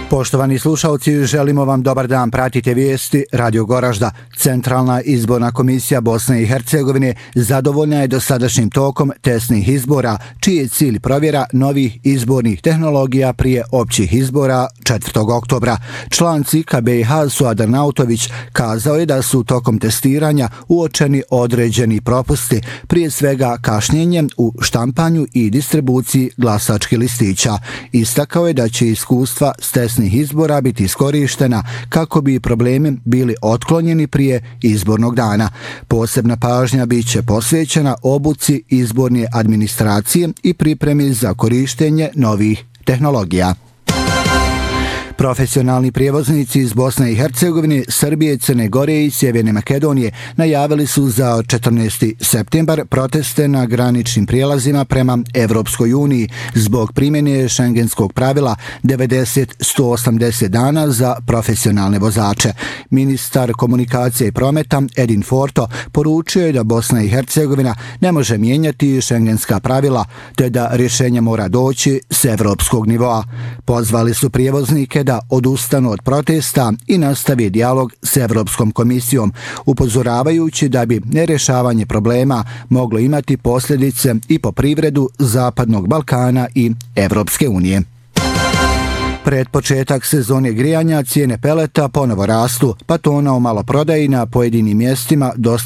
Poštovani slušalci, želimo vam dobar dan. Pratite vijesti Radio Goražda. Centralna izborna komisija Bosne i Hercegovine zadovoljna je dosadašnjim tokom testnih izbora, čiji je cilj provjera novih izbornih tehnologija prije općih izbora 4. oktobra. Član CIK-a BiH Suad Nautović kazao je da su tokom testiranja uočeni određeni propusti, prije svega kašnjenjem u štampanju i distribuciji glasačkih listića. Istakao je da će iskustva s testnih izbora biti iskorištena kako bi problemi bili otklonjeni prije izbornog dana. Posebna pažnja bit će posvećena obuci izborne administracije i pripremi za korištenje novih tehnologija. Profesionalni prijevoznici iz Bosne i Hercegovine, Srbije, Crne Gore i Sjeverne Makedonije najavili su za 14. septembar proteste na graničnim prijelazima prema Evropskoj uniji zbog primjene šengenskog pravila 90-180 dana za profesionalne vozače. Ministar komunikacije i prometa Edin Forto poručio je da Bosna i Hercegovina ne može mijenjati šengenska pravila, te da rješenje mora doći s evropskog nivoa. Pozvali su prijevoznike da odustanu od protesta i nastavi dijalog s Evropskom komisijom, upozoravajući da bi nerješavanje problema moglo imati posljedice i po privredu Zapadnog Balkana i Evropske unije. Pred početak sezone grijanja cijene peleta ponovo rastu, pa tona u maloprodaji na pojedinim mjestima